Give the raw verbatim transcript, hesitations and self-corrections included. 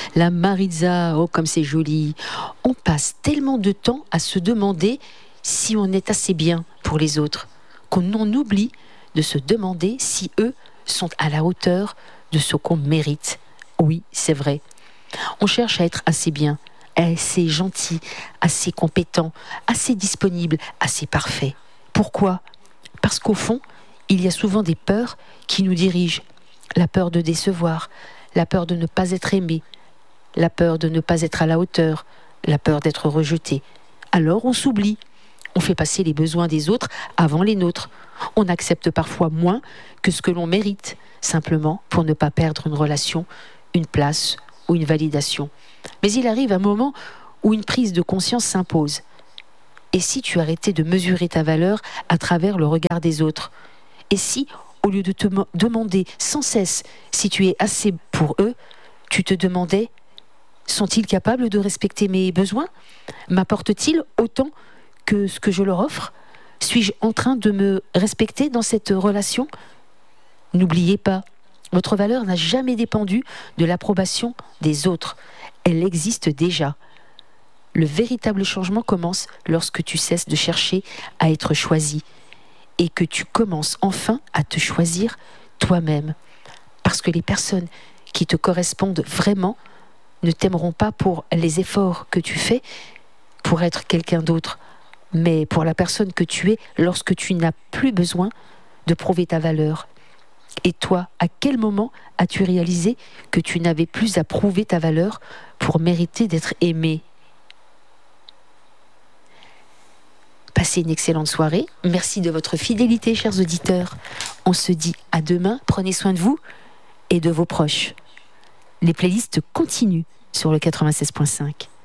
La Maritza, oh comme c'est joli. On passe tellement de temps à se demander si on est assez bien pour les autres, qu'on en oublie de se demander si eux sont à la hauteur de ce qu'on mérite. Oui, c'est vrai. On cherche à être assez bien, assez gentil, assez compétent, assez disponible, assez parfait. Pourquoi ? Parce qu'au fond, il y a souvent des peurs qui nous dirigent. La peur de décevoir, la peur de ne pas être aimé, la peur de ne pas être à la hauteur, la peur d'être rejeté. Alors on s'oublie. On fait passer les besoins des autres avant les nôtres. On accepte parfois moins que ce que l'on mérite, simplement pour ne pas perdre une relation, une place ou une validation. Mais il arrive un moment où une prise de conscience s'impose. Et si tu arrêtais de mesurer ta valeur à travers le regard des autres ? Et si, au lieu de te mo- demander sans cesse si tu es assez pour eux, tu te demandais, sont-ils capables de respecter mes besoins ? M'apportent-ils autant que ce que je leur offre ? Suis-je en train de me respecter dans cette relation ? N'oubliez pas, votre valeur n'a jamais dépendu de l'approbation des autres. Elle existe déjà. Le véritable changement commence lorsque tu cesses de chercher à être choisi et que tu commences enfin à te choisir toi-même. Parce que les personnes qui te correspondent vraiment ne t'aimeront pas pour les efforts que tu fais pour être quelqu'un d'autre, mais pour la personne que tu es lorsque tu n'as plus besoin de prouver ta valeur. Et toi, à quel moment as-tu réalisé que tu n'avais plus à prouver ta valeur pour mériter d'être aimé ? Passez une excellente soirée. Merci de votre fidélité, chers auditeurs. On se dit à demain. Prenez soin de vous et de vos proches. Les playlists continuent sur le quatre-vingt-seize point cinq.